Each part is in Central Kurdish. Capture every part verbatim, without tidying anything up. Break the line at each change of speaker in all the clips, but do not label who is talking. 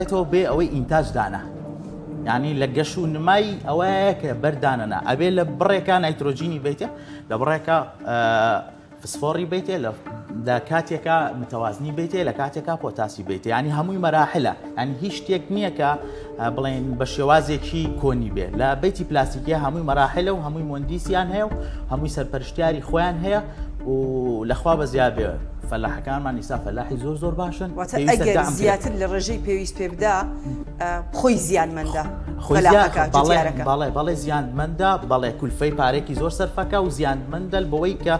تو بێ ئەوەی ئینتاج دانا یعنی لە گەش و نمای ئەوەیە کە بەردانەنا ئەبێ لە بڕێکە نایترۆژینی بیتێ لە بڕێکە فسفۆری بیتێ لە کاتێکە متەوازنی بیتێ لە کاتێکە پۆتاسی بیتێ ینی هەمووی مەراحلە ینی هیچ شتێک نییە کە بڵێن بە شێوازێکی کۆنی بێ لە بیتی پلاستیکیە هەمووی مەراحلە و هەمووی مهندسیان هەیە و هەمووی سەرپەرشتیاری خۆیان هەیە و لەخوا بە زیاد بێ فەلاحەکانمان ئیسا فەلاحی زۆر زۆر باشن
ئەگەر زیاتر لە ڕێژەی پێویست پێ بدا خۆی زیانمەندە
بەڵێ بەڵێ زیانمەندە بەڵێ کولفەی پارێکی زۆر سەرفەکە و زیانمەندە بەوەی کە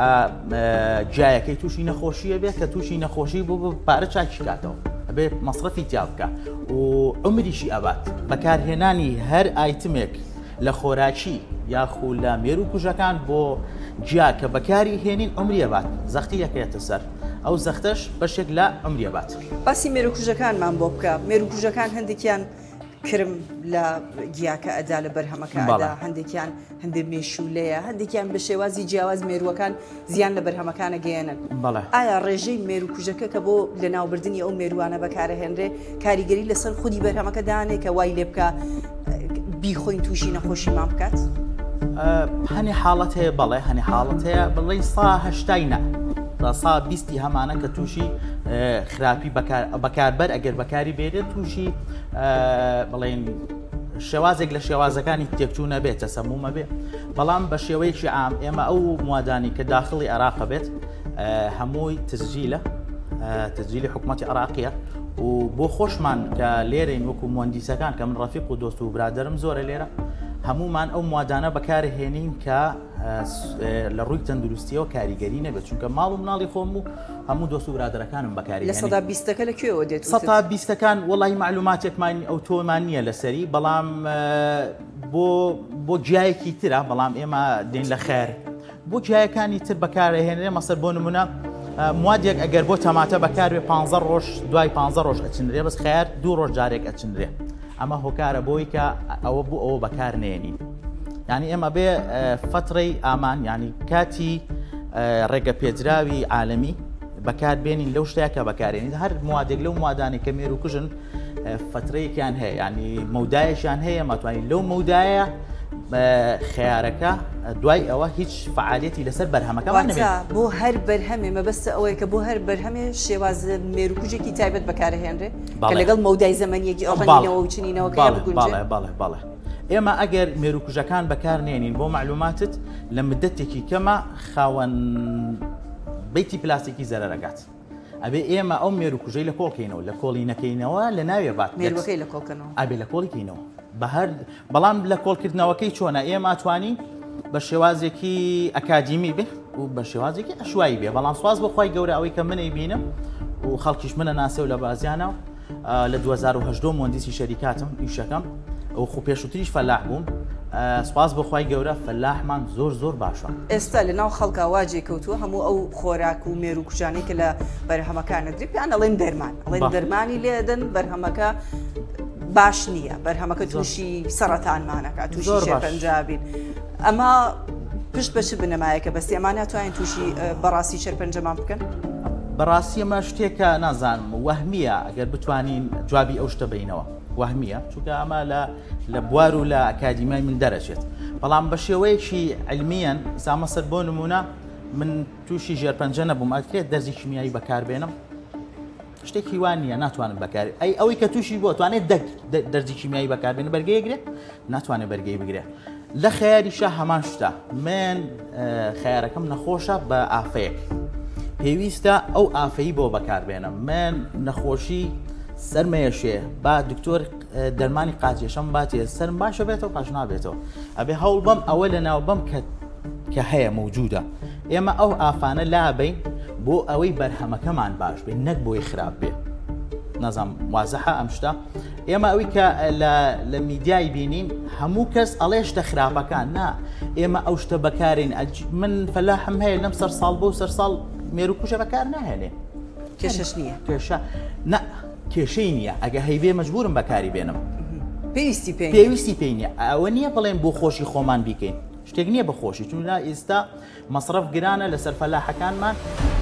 جایەکەی تووشی نەخۆشیە بێت کە تووشی نەخۆشی بوو پارە چاکی کاتەوە ئەبێ مەصرفی تیا بکە و عمریشی ئەبات بەکارهێنانی هەر ئایتمێک لە خۆراکی یاخو لە مێرو کوژەکان بۆ جیا کە بەکاری هێنین عمریە بات زەختی یەکەیەتە سەر ئەو زەختەش بەشێک لە عمریە بات
باسی مێرو کوژەکانمان بۆ بکە مێرو کوژەکان هەندێکیان کرم لە گیاکە ئەدا لە بەرهەمەکاندا هەندێکیان هەندێک مێشولەیە هەندێکیان بە شێوازی جیاواز مێرووەکان زیان لە بەرهەمەکانە گەیەنن ئایا ڕێژەی مێرو کوژەکە کە بۆ لە ناوبردننی ئەو مێروانە بەکارەهێنرێ کاریگەری لەسەر خودی بەرهەمەکە دانێ کە وای لێ بکە بیخۆین تووشی نەخۆشیمان بکات؟
هەنی حاڵەت هەیە بەڵێ هەنی حاڵەت هەیە بڵێ سا هەشتاینە سا بیستی هەمانە کە تووشی خراپی بەکاربەر ئەگەر بەکاری بێرێت تووشی بڵێن شێوازێک لە شێوازەکانی تێکچوونە بێتە سەمومە بێ بەڵام بە شێوەیەکی عام ئێمە ئەو موادانی کە داخڵی عێراق بێت هەمووی تزجیلە تزجیلی حکوومەتی عێراقیە و بۆ خۆشمان کە لێرەین وەکو مهندسەکان کە من ڕەفیق و دۆست و برادرم زۆرە لێرە هەمومان ئەو موادانە بەکارهێنین کە لە ڕووی تەندروستیەوە کاریگەری نەبێت چونکە ماڵ و مناڵی خۆم و هەموو دۆست و برادرەکانم بەکارهێنین
لە سەدا بیستەکە لەکوێوە دێت
سەدا بیستەکان وەڵی معلوماتێکمان ئەو تۆمان نییە لەسەری بەڵام بۆ بۆ جیایەکی ترە بەڵام ئێمە دێن لە خێر بۆ جیایەکانی تر بەکارهێنرێ مەسەر بۆ نمونە موادێک ئەگەر بۆ تەماتە بەکارێ پانزە ڕۆژ دوای پانزە ڕۆژ ئەچنرێ بەس خێر دوو ڕۆژ جارێک ئەچنرێ ئەمە هۆکارە بۆی کە ئەوە بوو ئەوە بەکار نێنین ینی ئێمە بێ فترەی ئامان ینی کاتی ڕێگە پێدراوی عالەمی بەکار بێنین لەو شتەیە کە بەکارێنین هەر موادێک لەو موادانی کە مێرو کوژن فترەیەکیان هەیە ینی مەودایەشیان هەیە ماتوانین لەو مەودایە خیارەکە دوای ئەوە هیچ فعالیەتی لەسەر بەرهەمەکەمان نەبێت
بۆ هەر بەرهەمێ مەبەستە ئەوەیە کە بۆ هەر بەرهەمێ شێواز مێروکوژێکی تایبەت بەکارهێنرێ کە لەگەڵ مەودای زەمەنیەکی ئەڵێنەوە و چنینەوەکە بگونجێت
بەڵێ بەڵێ ئێمە ئەگەر مێروکوژەکان بەکار نێنین بۆ معلوماتت لە مدەتێکی کەمە خاوەن بیتی پلاستیکی زەرەرەگات ئەبێ ئێمە ئەو مێروکوژەی لە کۆڵکەینەوە لە کۆڵی نەکەینەوە لە ناوێ بات
مێروەکەی لە کۆڵکەنەوە
ئەبێ لە کۆڵیکەینەوە بە هەر بەڵام لە کۆڵکردنەوەکەی چۆنە ئێمە توانین بە شێوازێکی ئەکادیمی بێ و بە شێوازێکی ئەشوایی بێ بەڵام سواز بەخوای گەورە ئەوەی کە منەی بینم و خەڵکیش منە ناسێ و لە بازیانە لە دوو هەزار و هەژدە مهندسی شەریکاتم ئیشەکەم ئەو خو پێشووتریش فەلاح بووم سواز بەخوای گەورە فەلاحمان زۆر زۆر باشە
ئێستا لە ناو خەڵکا واجێ کەوتووە هەموو ئەو خۆراک و مێروکوژانەی کە لە بەرهەمەکانە دری پیان ئەڵێن دەرمان ئەڵێن دەرمانی لێدەن بەرهەمەکە باش نییە بەرهەمەکە تووشی سەرەتانمانەکە تووشی شێرپەنجابین ئەمە پشت بەش بنەمایەکە بەس ئێمان ناتوانین تووشی بەڕاستی شێرپەنجەمان بکەن
بەڕاستی ئەمە شتێکە نازانم وەهمیە ئەگەر بتوانین جوابی ئەو شتە بینەوە وەهمیە چونکە ئەمە لە بوار و لە ئەکادیمیای من دەرەچێت بەڵام بە شێوەیەکی علمیەن سامەسەر بۆ نمونە من تووشی ژێرپەنجە نەبووم ئەکرێت دەرزی کیمیایی بەکاربێنم شتێکی وان نییە ناتوانم بەکاری ئەی ئەوەی کە تووشی بۆ توانێت دەرزی کیمیایی بەکاربێنە بەرگەیەگرێت ناتوانێت بەرگەی بگرێت لە خەیاریشە هەمان شتە من خەیارەکەم نەخۆشە بە ئافەیەک پێویستە ئەو ئافەیی بۆ بەکاربێنم من نەخۆشی سەرمەیەشێ با دکتۆر دەرمانی قاچێشەم باتێ سەرم باشە بێتەوە پاش نابێتەوە ئەبێ هەوڵ بەم ئەوە لە ناو بەم کە هەیە مەوجودە ئێمە ئەو ئافانە لابین بۆ ئەوەی بەرهەمەکەمان باش بێ نەک بۆی خراپ بێ نەزانم وازەحە ئەم شتە ئێمە ئەوەی کە لە میدیای بینین هەموو کەس ئەڵێ شتە خراپەکان نا ئێمە ئەو شتە بەکارین من فەلاحم هەیە لەم سەر ساڵ بۆ سەر ساڵ مێروکوژە بەکار ناهێنێ
کێشەش نییە
کێشە نە کێشەی نییە ئەگە هەیبێ مەجبورم بەکاری بێنم
پێویستی پێ
پێویستی پێی نییە ئەوە نییە بڵێن بۆ خۆشی خۆمان بیکەین شتێک نییە بەخۆشی چون لا ئێستا مەصرف گرانە لەسەر فەلاحەکانمان